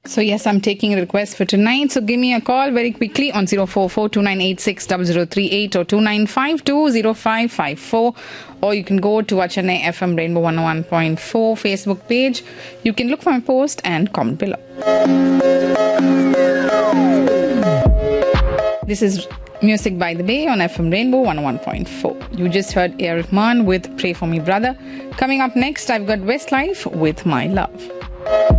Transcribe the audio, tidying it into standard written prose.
So yes, I'm taking a request for tonight. So give me a call very quickly on 044-2986-0038 or 2952-0554. Or you can go to our Chennai FM Rainbow 101.4 Facebook page. You can look for my post and comment below. This is Music by the Bay on FM Rainbow 101.4. You just heard A. Rahman with Pray For Me Brother. Coming up next, I've got Westlife with My Love.